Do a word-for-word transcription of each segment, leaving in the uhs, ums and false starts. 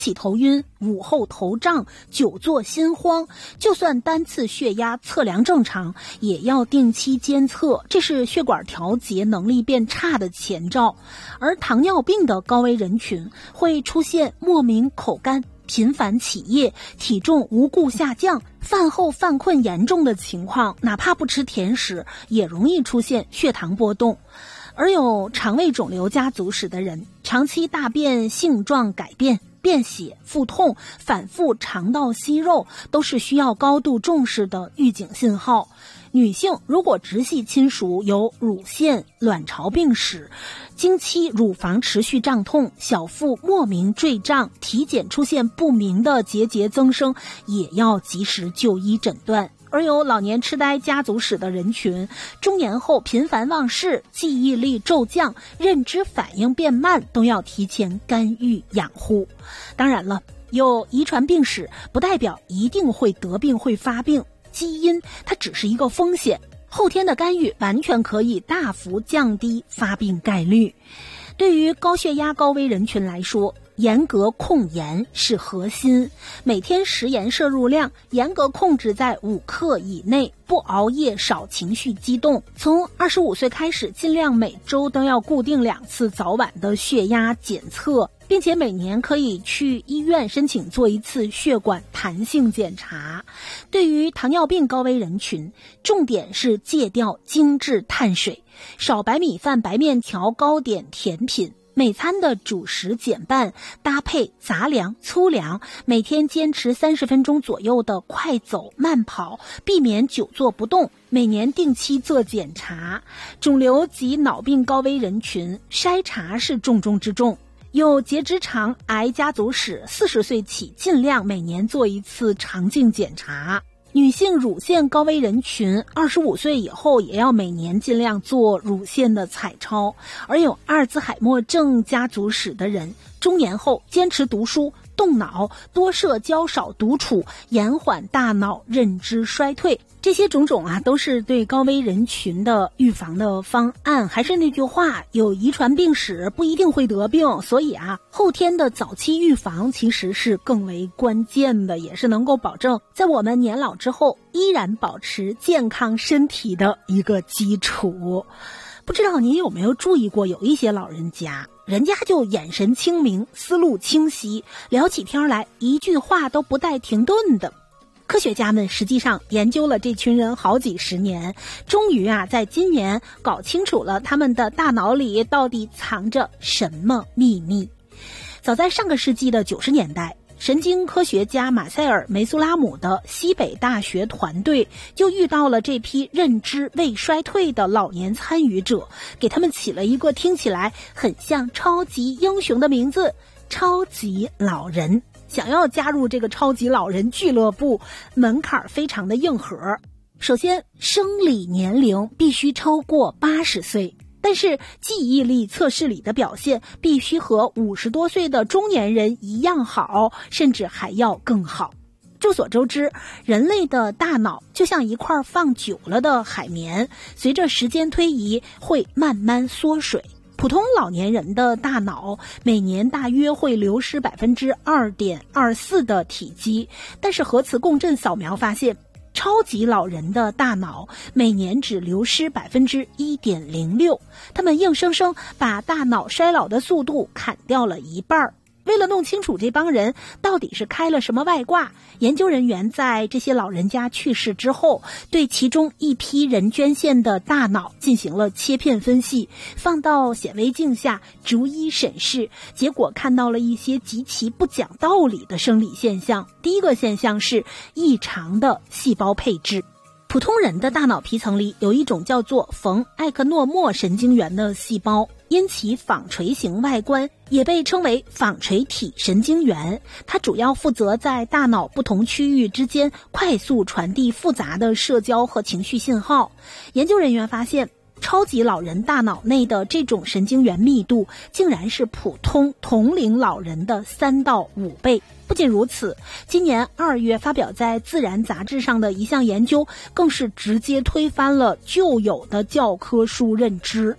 起头晕、午后头胀、久坐心慌，就算单次血压测量正常，也要定期监测，这是血管调节能力变差的前兆。而糖尿病的高危人群会出现莫名口干、频繁起夜、体重无故下降、饭后犯困严重的情况，哪怕不吃甜食，也容易出现血糖波动。而有肠胃肿瘤家族史的人，长期大便性状改变、便血、腹痛、反复肠道息肉，都是需要高度重视的预警信号。女性如果直系亲属有乳腺、卵巢病史，经期乳房持续胀痛、小腹莫名坠胀、体检出现不明的结节增生，也要及时就医诊断。而有老年痴呆家族史的人群，中年后频繁忘事、记忆力骤降、认知反应变慢，都要提前干预养护。当然了，有遗传病史不代表一定会得病会发病，基因它只是一个风险，后天的干预完全可以大幅降低发病概率。对于高血压高危人群来说，严格控盐是核心，每天食盐摄入量严格控制在五克以内，不熬夜，少情绪激动。从二十五岁开始，尽量每周都要固定两次早晚的血压检测，并且每年可以去医院申请做一次血管弹性检查。对于糖尿病高危人群，重点是戒掉精致碳水，少白米饭、白面条、糕点、甜品，每餐的主食减半，搭配杂粮、粗粮，每天坚持三十分钟左右的快走慢跑，避免久坐不动，每年定期做检查。肿瘤及脑病高危人群，筛查是重中之重。有结直肠癌家族史，四十岁起尽量每年做一次肠镜检查。女性乳腺高危人群，二十五岁以后也要每年尽量做乳腺的彩超。而有阿尔兹海默症家族史的人，中年后坚持读书、动脑、多社交、少独处，延缓大脑认知衰退。这些种种啊，都是对高危人群的预防的方案。还是那句话，有遗传病史不一定会得病，所以啊，后天的早期预防其实是更为关键的，也是能够保证在我们年老之后依然保持健康身体的一个基础。不知道您有没有注意过，有一些老人家，人家就眼神清明、思路清晰，聊起天来一句话都不带停顿的。科学家们实际上研究了这群人好几十年，终于啊，在今年搞清楚了他们的大脑里到底藏着什么秘密。早在上个世纪的九十年代，神经科学家马塞尔·梅苏拉姆的西北大学团队就遇到了这批认知未衰退的老年参与者，给他们起了一个听起来很像超级英雄的名字——超级老人。想要加入这个超级老人俱乐部，门槛非常的硬核。首先，生理年龄必须超过八十岁，但是记忆力测试里的表现必须和五十多岁的中年人一样好，甚至还要更好。众所周知，人类的大脑就像一块放久了的海绵，随着时间推移会慢慢缩水。普通老年人的大脑每年大约会流失 百分之二点二四 的体积，但是核磁共振扫描发现，超级老人的大脑每年只流失 百分之一点零六， 他们硬生生把大脑衰老的速度砍掉了一半。为了弄清楚这帮人到底是开了什么外挂，研究人员在这些老人家去世之后，对其中一批人捐献的大脑进行了切片分析，放到显微镜下逐一审视，结果看到了一些极其不讲道理的生理现象。第一个现象是异常的细胞配置。普通人的大脑皮层里有一种叫做冯艾克诺莫神经元的细胞，因其纺锤形外观也被称为纺锤体神经元，它主要负责在大脑不同区域之间快速传递复杂的社交和情绪信号。研究人员发现，超级老人大脑内的这种神经元密度竟然是普通同龄老人的三到五倍。不仅如此，今年二月发表在《自然》杂志上的一项研究，更是直接推翻了旧有的教科书认知。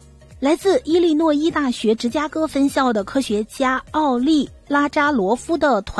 来自伊利诺伊大学芝加哥分校的科学家奥利拉扎罗夫的团